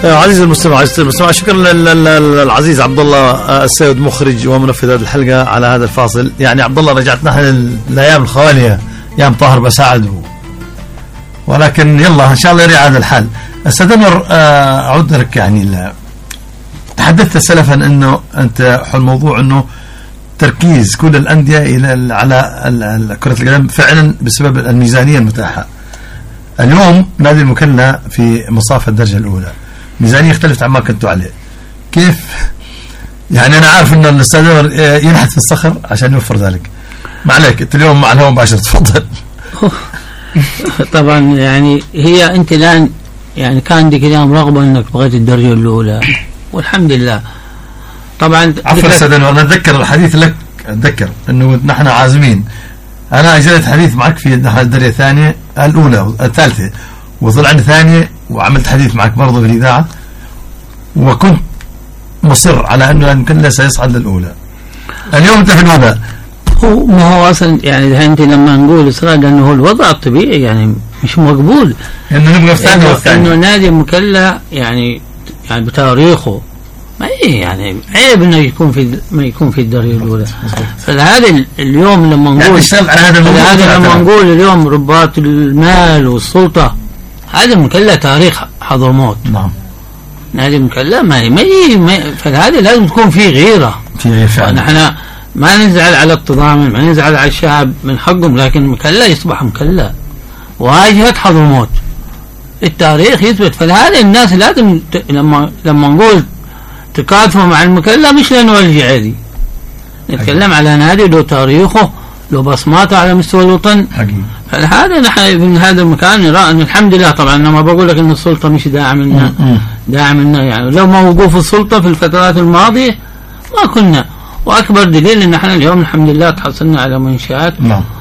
عزيزي المستمع شكرا للعزيز عبد الله السيد مخرج ومنفذ هذه الحلقة على هذا الفاصل. يعني عبد الله رجعتنا احنا للايام الخوالية، ايام طاهر بساعد ولكن يلا ان شاء الله يرجع هذا الحال. استاذ انور اعود لك، يعني تحدثت سلفا انه انت حول موضوع انه تركيز كل الانديه الى على كرة القدم فعلا بسبب الميزانية المتاحة. اليوم نادي المكلا في مصاف الدرجة الأولى ميزانية اختلفت عما كنتوا عليه. كيف يعني أنا عارف أن الأستاذ ينحت في الصخر عشان يوفر ذلك. ما عليك أنت اليوم مع الهواء مباشر، تفضل. طبعا يعني هي أنت الآن يعني كان عندك اليوم رغبة أنك بغيت الدرجة الأولى والحمد لله. طبعا عفوا أستاذ أنا أتذكر الحديث لك، أتذكر أنه نحن عازمين، أنا أجريت حديث معك في الدرجة الثانية الأولى الثالثة وظل عندي ثانية، وعملت حديث معك برضه في الإذاعة، وكنت مصر على أنه المكلا سيصعد للأولى. اليوم أنت في الوضع ما هو أصلا يعني أنت لما نقول إصرار لأنه هو الوضع الطبيعي يعني مش مقبول إنه نبقى في ثانية إنه نادي المكلا يعني بتاريخه ما يعني عيب انه يكون في الدرجه الاولى. فهذا اليوم لما نقول لما نقول اليوم رباط المال والسلطه، هذا المكلا تاريخ حضرموت. نعم نادي المكلا ما فهذا لازم تكون فيه غيره فعلا. نحن ما نزعل على التضامن، ما نزعل على الشعب من حقهم، لكن المكلا يصبح مكلا واجهة حضرموت، التاريخ يثبت. فهذا الناس لازم لما نقول تكاتفوا مع المكلا مش لأنه الجعادي، نتكلم على نادي له تاريخه له بصماته على مستوى الوطن. فهذا نحن من هذا المكان نرى أن الحمد لله. طبعا أنا ما بقول لك أن السلطة مش داعمنا يعني لو ما وقوف السلطة في الفترات الماضية ما كنا. وأكبر دليل أن احنا اليوم الحمد لله تحصلنا على منشآت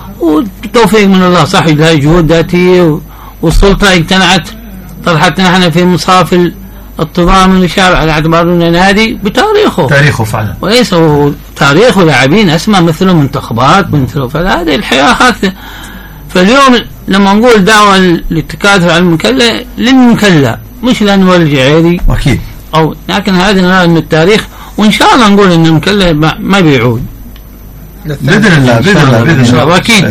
وتوفيق من الله. صح لها جهود ذاتية والسلطة اقتنعت، طرحتنا احنا في مصاف التضامن للشعب على اعتبار انه نادي بتاريخه فعلا، وليس تاريخه لاعبين اسماء مثله منتخبات مثله. فهذه الحياه هكذا. فاليوم لما نقول دعوه للتكاتف على المكلا للمكلا مش لانه الجعيدي اكيد او، لكن هذا نرى انه التاريخ، وان شاء الله نقول ان المكلا ما بيعود باذن الله. واكيد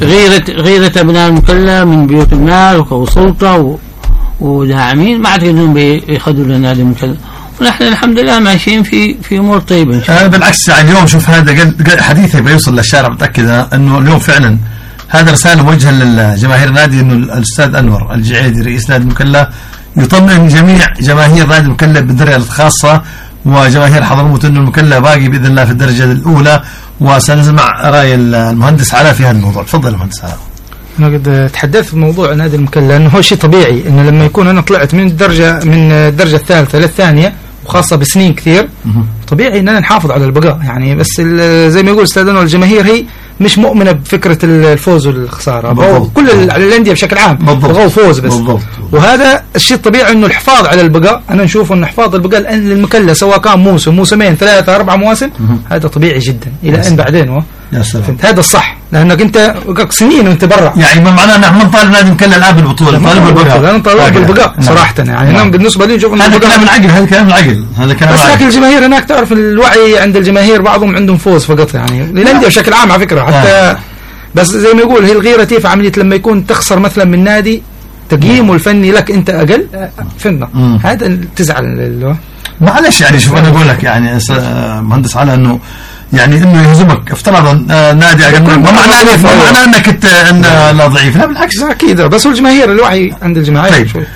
غيره ابناء المكلا من بيوت المال وسلطه وداعمين ما اعتقد انهم بياخذوا لنا هذه المكلا، ونحن الحمد لله ماشيين في امور طيبه ان شاء الله. بالعكس يعني اليوم شوف هذا حديثه بيوصل للشارع، متاكد انه اليوم فعلا هذا رساله موجهه للجماهير النادي، انه الاستاذ انور الجعيدي رئيس نادي المكلا يطمئن جميع جماهير نادي المكلا بالدرجه الخاصه وجماهير حضرموت انه المكلا باقي باذن الله في الدرجه الاولى. وسنسمع راي المهندس علاء في هذا الموضوع. تفضل المهندس علاء. أنا قد تحدثت في موضوع نادي المكلا أنه هو شيء طبيعي، إنه لما يكون أنا طلعت من الدرجة الثالثة للثانية وخاصة بسنين كثير، طبيعي أننا نحافظ على البقاء يعني. بس زي ما يقول أستاذ أنور الجماهير هي مش مؤمنة بفكرة الفوز والخسارة، كل الأندية بشكل عام بغوا فوز بس. وهذا الشيء الطبيعي إنه الحفاظ على البقاء. أنا نشوف إنه حفاظ البقاء للمكلا سواء كان موسم موسمين 3 4 مواسم، هذا طبيعي جدا إلى أن بعدين هذا الصح، لأنك أنت سنين وأنت برا. يعني ما معناه نحن نطالب نادي المكلا الآن بالبطولة، نطالب بالبقاء. أنا نطالب بالبقاء صراحة يعني. بالنسبة لي نشوف هذا كلام العقل، هذا كلام بس لكن الجماهير هناك تعرف الوعي عند الجماهير بعضهم عندهم فوز فقط يعني للأندية بشكل عام على فكرة حتى. بس زي ما يقول هي الغيرة في عملية لما يكون تخسر مثلا من نادي تقييمه الفني لك أنت أقل فهمنا، هذا تزعل. معلش يعني شوف أنا أقول لك يعني مهندس على إنه يعني إنه يهزمك افترضا نادي أقل، ما معناه أنك لا ضعيف، لا بالعكس أكيد. بس الجماهير الوعي عند الجماهير. طيب شوي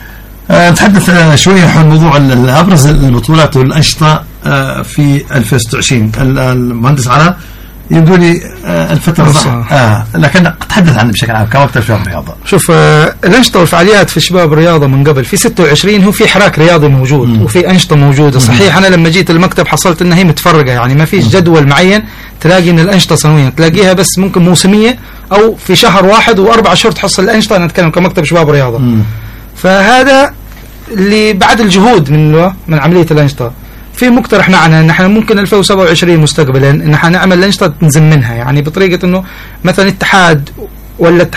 نتحدث شوية عن موضوع أبرز البطولات والأنشطة في 2026. المهندس علاء يبدو لي الفترة لكن تحدث عنه بشكل عام كوقت شباب الرياضة. شوف الأنشطة والفعاليات في شباب الرياضة من قبل في 26 هو في حراك رياضي موجود وفي أنشطة موجودة. صحيح أنا لما جيت المكتب حصلت أنها هي متفرقة يعني ما فيش جدول معين تلاقي أن الأنشطة سنويا، تلاقيها بس ممكن موسمية أو في شهر واحد و4 أشهر تحصل الأنشطة. أنا أتكلم كمكتب شباب الرياضة. فهذا اللي بعد الجهود من عملية الأنشطة. في مقترح معنا ان احنا ممكن 2027 مستقبلا ان احنا نعمل انشطه نزمنها يعني بطريقه انه مثلا اتحاد ولا